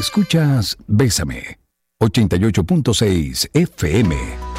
Escuchas Bésame, 88.6 FM.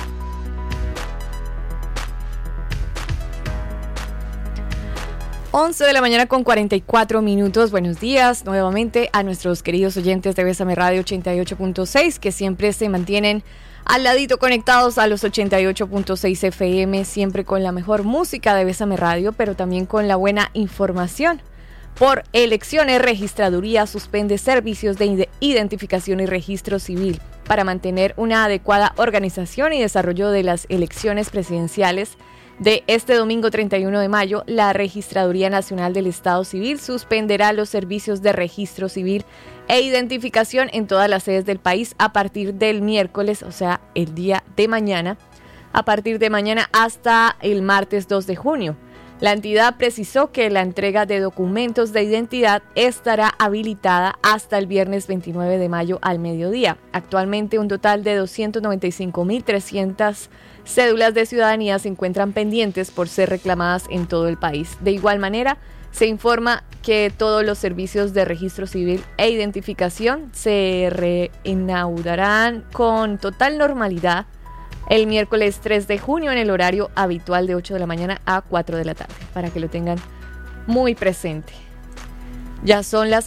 Once de la mañana con 44 minutos. Buenos días nuevamente a nuestros queridos oyentes de Bésame Radio 88.6 que siempre se mantienen al ladito conectados a los 88.6 FM, siempre con la mejor música de Bésame Radio, pero también con la buena información. Por elecciones, Registraduría suspende servicios de identificación y registro civil para mantener una adecuada organización y desarrollo de las elecciones presidenciales de este domingo 31 de mayo. La Registraduría Nacional del Estado Civil suspenderá los servicios de registro civil e identificación en todas las sedes del país a partir del miércoles, o sea, el día de mañana, a partir de mañana hasta el martes 2 de junio. La entidad precisó que la entrega de documentos de identidad estará habilitada hasta el viernes 29 de mayo al mediodía. Actualmente un total de 295.300 cédulas de ciudadanía se encuentran pendientes por ser reclamadas en todo el país. De igual manera, se informa que todos los servicios de registro civil e identificación se reanudarán con total normalidad el miércoles 3 de junio en el horario habitual de 8 de la mañana a 4 de la tarde, para que lo tengan muy presente. Ya son las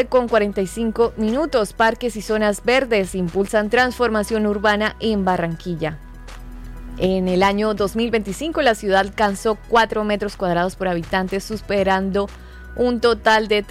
11:45 minutos. Parques y zonas verdes impulsan transformación urbana en Barranquilla. En el año 2025 la ciudad alcanzó 4 metros cuadrados por habitante, superando un total de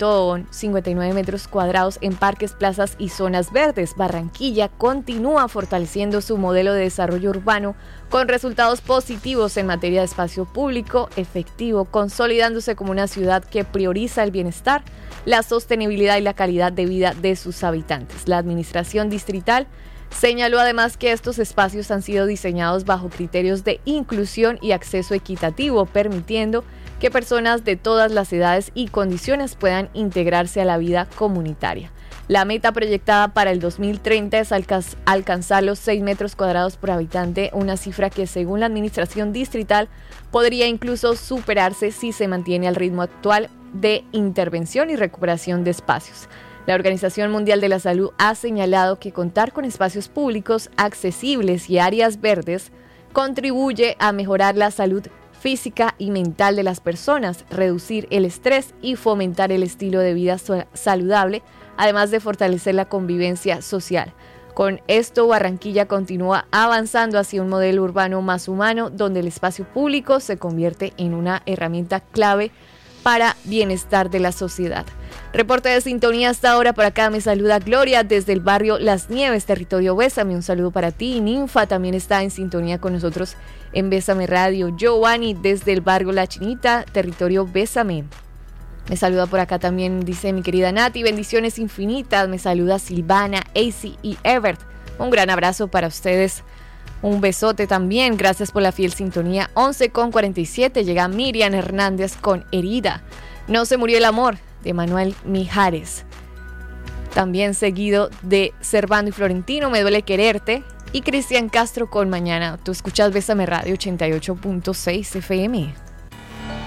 3.59 metros cuadrados en parques, plazas y zonas verdes. Barranquilla continúa fortaleciendo su modelo de desarrollo urbano con resultados positivos en materia de espacio público efectivo, consolidándose como una ciudad que prioriza el bienestar, la sostenibilidad y la calidad de vida de sus habitantes. La administración distrital señaló además que estos espacios han sido diseñados bajo criterios de inclusión y acceso equitativo, permitiendo que personas de todas las edades y condiciones puedan integrarse a la vida comunitaria. La meta proyectada para el 2030 es alcanzar los 6 metros cuadrados por habitante, una cifra que según la administración distrital podría incluso superarse si se mantiene al ritmo actual de intervención y recuperación de espacios. La Organización Mundial de la Salud ha señalado que contar con espacios públicos accesibles y áreas verdes contribuye a mejorar la salud física y mental de las personas, reducir el estrés y fomentar el estilo de vida saludable, además de fortalecer la convivencia social. Con esto, Barranquilla continúa avanzando hacia un modelo urbano más humano, donde el espacio público se convierte en una herramienta clave para bienestar de la sociedad. Reporte de sintonía hasta ahora. Por acá me saluda Gloria desde el barrio Las Nieves, territorio Bésame. Un saludo para ti. Ninfa también está en sintonía con nosotros en Bésame Radio. Giovanni desde el barrio La Chinita, territorio Bésame. Me saluda por acá también, dice mi querida Nati, bendiciones infinitas. Me saluda Silvana, AC y Evert. Un gran abrazo para ustedes. Un besote también, gracias por la fiel sintonía. 11:47 llega Miriam Hernández con Herida. No se murió el amor, de Manuel Mijares. También seguido de Servando y Florentino, Me duele quererte. Y Cristian Castro con Mañana. Tú escuchas Bésame Radio 88.6 FM.